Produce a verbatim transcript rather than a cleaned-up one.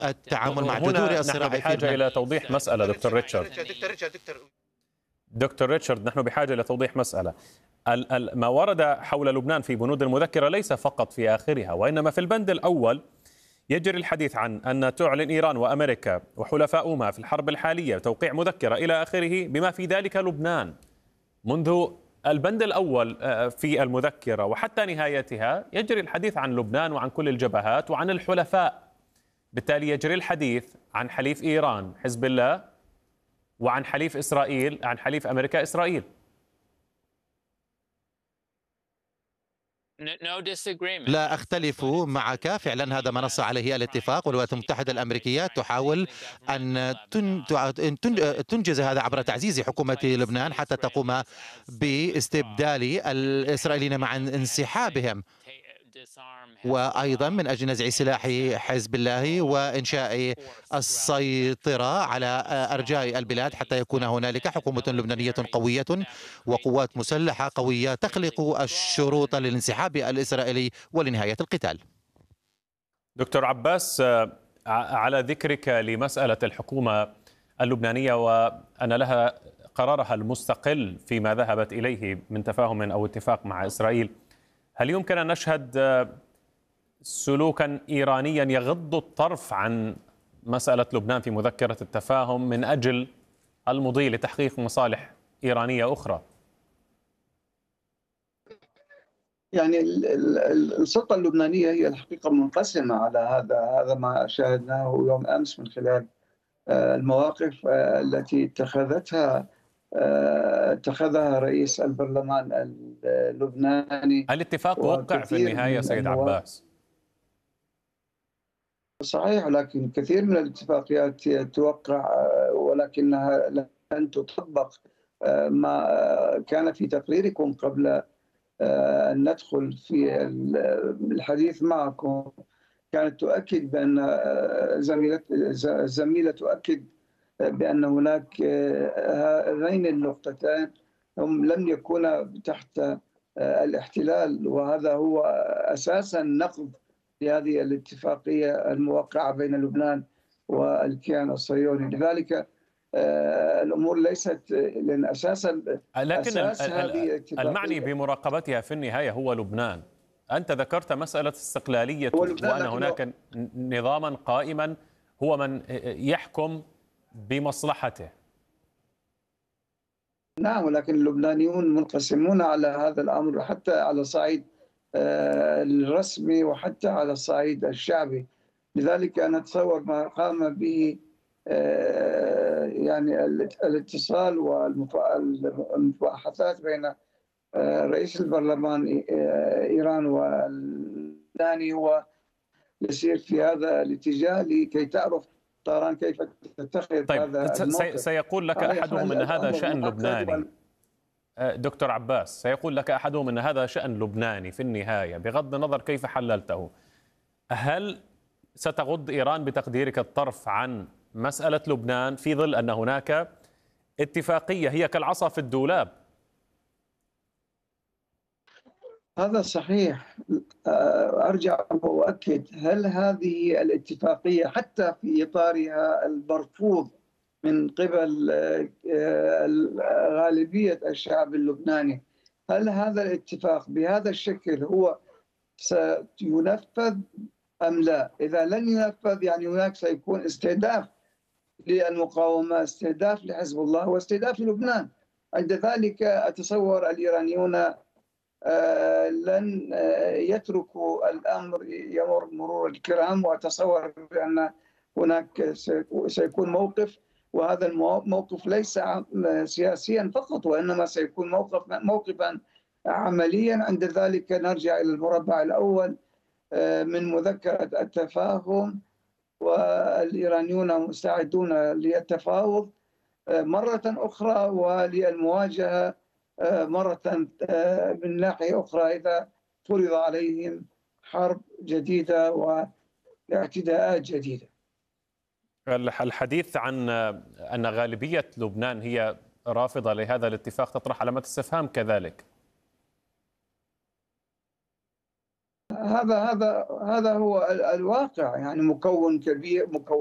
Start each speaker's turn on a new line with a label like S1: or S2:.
S1: التعامل مع جذور الصراع.
S2: نحن بحاجة إلى توضيح مسألة دكتور ريتشارد. دكتور ريتشارد نحن بحاجة إلى توضيح مسألة. ما ورد حول لبنان في بنود المذكرة ليس فقط في آخرها، وإنما في البند الأول يجري الحديث عن أن تعلن إيران وأمريكا وحلفاؤهما في الحرب الحالية توقيع مذكرة إلى آخره بما في ذلك لبنان. منذ البند الأول في المذكرة وحتى نهايتها يجري الحديث عن لبنان وعن كل الجبهات وعن الحلفاء، بالتالي يجري الحديث عن حليف إيران حزب الله وعن حليف إسرائيل عن حليف أمريكا إسرائيل.
S1: لا أختلف معك، فعلا هذا ما نص عليه الاتفاق، والولايات المتحدة الأمريكية تحاول أن تنجز هذا عبر تعزيز حكومة لبنان حتى تقوم باستبدال الإسرائيليين مع انسحابهم، وأيضا من أجل نزع سلاح حزب الله وإنشاء السيطرة على أرجاء البلاد حتى يكون هنالك حكومة لبنانية قوية وقوات مسلحة قوية تخلق الشروط للانسحاب الإسرائيلي ولنهاية القتال.
S2: دكتور عباس، على ذكرك لمسألة الحكومة اللبنانية وأن لها قرارها المستقل فيما ذهبت إليه من تفاهم أو اتفاق مع إسرائيل، هل يمكن أن نشهد سلوكا إيرانيا يغض الطرف عن مسألة لبنان في مذكرة التفاهم من أجل المضي لتحقيق مصالح إيرانية أخرى؟
S3: يعني السلطة اللبنانية هي الحقيقة منقسمة على هذا هذا ما شاهدناه يوم أمس من خلال المواقف التي اتخذتها اتخذها رئيس البرلمان اللبناني.
S2: الاتفاق وقع في النهاية سيد عباس.
S3: صحيح، لكن كثير من الاتفاقيات توقع ولكنها لن تطبق. ما كان في تقريركم قبل أن ندخل في الحديث معكم كانت تؤكد بأن زميلة الزميلة تؤكد بأن هناك هذين النقطتين هم لم يكونا تحت الاحتلال، وهذا هو أساسا نقض لهذه الاتفاقية الموقعة بين لبنان والكيان الصهيوني. لذلك الأمور ليست لأن أساسا
S2: لكن أساس المعني بمراقبتها في النهاية هو لبنان. أنت ذكرت مسألة استقلالية وأن هناك نظاما قائما هو من يحكم بمصلحته.
S3: نعم، ولكن اللبنانيون منقسمون على هذا الأمر حتى على الصعيد الرسمي وحتى على الصعيد الشعبي. لذلك أنا أتصور ما قام به يعني الاتصال والمباحثات بين رئيس البرلمان إيران والثاني هو يسير في هذا الاتجاه لكي تعرف طهران كيف تتخذ
S2: طيب
S3: هذا الموقف.
S2: سيقول لك أحدهم أن هذا شأن لبناني. دكتور عباس، سيقول لك أحدهم أن هذا شأن لبناني في النهاية بغض النظر كيف حللته. هل ستغض إيران بتقديرك الطرف عن مسألة لبنان في ظل أن هناك اتفاقية هي كالعصا في الدولاب؟
S3: هذا صحيح. أرجع وأؤكد، هل هذه الاتفاقية حتى في إطارها المرفوض من قبل غالبية الشعب اللبناني، هل هذا الاتفاق بهذا الشكل هو سينفذ أم لا؟ إذا لن ينفذ يعني هناك سيكون استهداف للمقاومة، استهداف لحزب الله واستهداف للبنان. عند ذلك أتصور الإيرانيون لن يتركوا الأمر يمر مرور الكرام، وأتصور بأن هناك سيكون موقف، وهذا الموقف ليس سياسيا فقط وإنما سيكون موقف موقفا عمليا. عند ذلك نرجع إلى المربع الأول من مذكرة التفاهم، والإيرانيون مستعدون للتفاوض مرة أخرى وللمواجهة مرة من ناحية أخرى إذا فرض عليهم حرب جديدة واعتداءات جديدة.
S2: الحديث عن أن غالبية لبنان هي رافضة لهذا الاتفاق تطرح علامات استفهام كذلك.
S3: هذا هذا هذا هو الواقع، يعني مكون كبير مكون